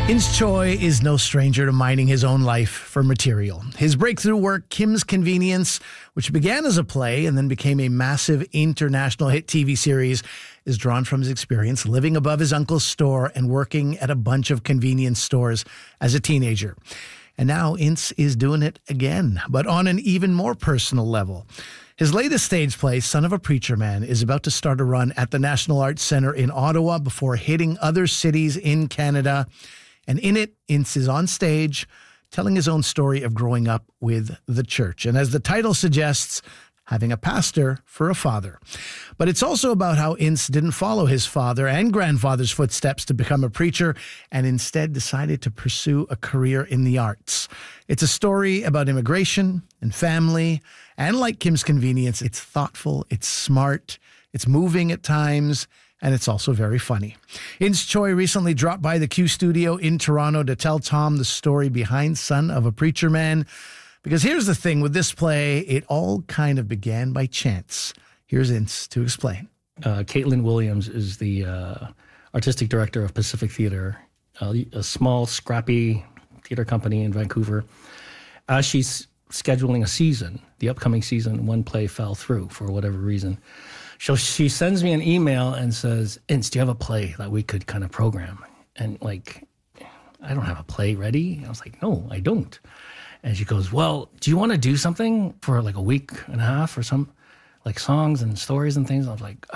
Ins Choi is no stranger to mining his own life for material. His breakthrough work, Kim's Convenience, which began as a play and then became a massive international hit TV series, is drawn from his experience living above his uncle's store and working at a bunch of convenience stores as a teenager. And now Ince is doing it again, but on an even more personal level. His latest stage play, Son of a Preacher Man, is about to start a run at the National Arts Centre in Ottawa before hitting other cities in Canada. And in it, Ince is on stage telling his own story of growing up with the church. And as the title suggests, having a pastor for a father. But it's also about how Ince didn't follow his father and grandfather's footsteps to become a preacher and instead decided to pursue a career in the arts. It's a story about immigration and family. And like Kim's Convenience, it's thoughtful, it's smart, it's moving at times, and it's also very funny. Ince Choi recently dropped by the Q Studio in Toronto to tell Tom the story behind Son of a Preacher Man. Because here's the thing with this play, it all kind of began by chance. Here's Ince to explain. Caitlin Williams is the artistic director of Pacific Theatre, a small, scrappy theatre company in Vancouver. As she's scheduling a season, the upcoming season, one play fell through for whatever reason. So she sends me an email and says, Ince, do you have a play that we could kind of program? And like, I don't have a play ready. I was like, no, I don't. And she goes, well, do you want to do something for like a week and a half or some like songs and stories and things? I was like,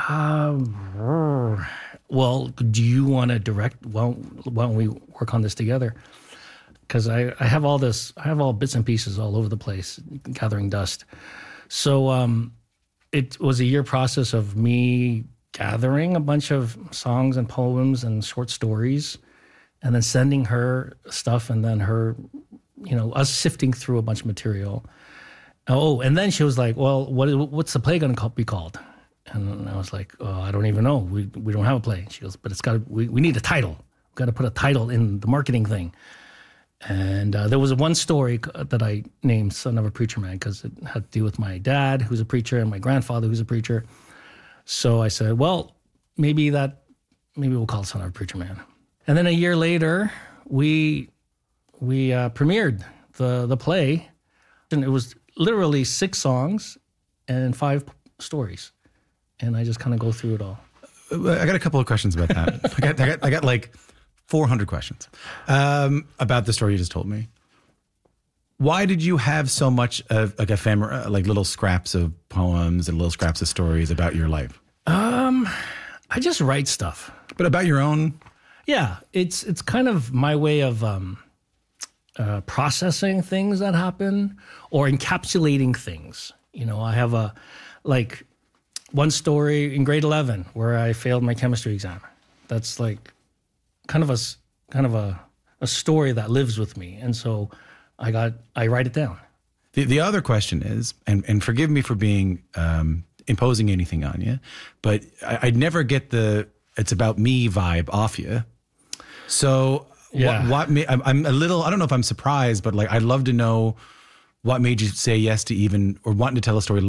well, do you want to direct? Why don't we work on this together? Because I have all bits and pieces all over the place, gathering dust. So it was a year process of me gathering a bunch of songs and poems and short stories and then sending her stuff and then her, us sifting through a bunch of material. Oh, and then she was like, well, what's the play going to be called? And I was like, oh, I don't even know. We don't have a play. She goes, but we need a title. We've got to put a title in the marketing thing. And there was one story that I named Son of a Preacher Man because it had to do with my dad, who's a preacher, and my grandfather, who's a preacher. So I said, well, maybe we'll call it Son of a Preacher Man. And then a year later, we premiered the play, and it was literally 6 songs and 5 stories, and I just kind of go through it all. I got a couple of questions about that. I got like 400 questions about the story you just told me. Why did you have so much of like like little scraps of poems and little scraps of stories about your life? I just write stuff, but about your own. Yeah, it's kind of my way of processing things that happen or encapsulating things. I have one story in grade 11 where I failed my chemistry exam. That's like kind of a story that lives with me, and so I write it down. The other question is, and forgive me for being imposing anything on you, but I'd never get the "it's about me" vibe off you. So yeah. I'm a little, I don't know if I'm surprised, but like I'd love to know what made you say yes to even or wanting to tell a story